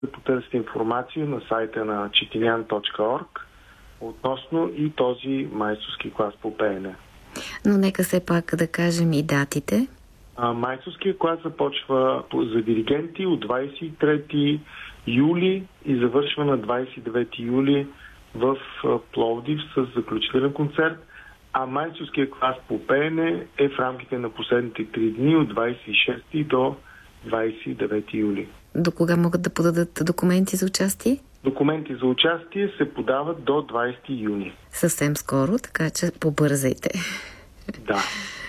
да потърсите информация на сайта на chetinyan.org относно и този майсторски клас по пеене. Но нека все пак да кажем и датите. Майсторския клас започва за диригенти от 23 юли и завършва на 29 юли в Пловдив с заключителен концерт, а майсторския клас по пеене е в рамките на последните 3 дни от 26 до 29 юли. До кога могат да подадат документи за участие? Документи за участие се подават до 20 юни. Съвсем скоро, така че побързайте. Да.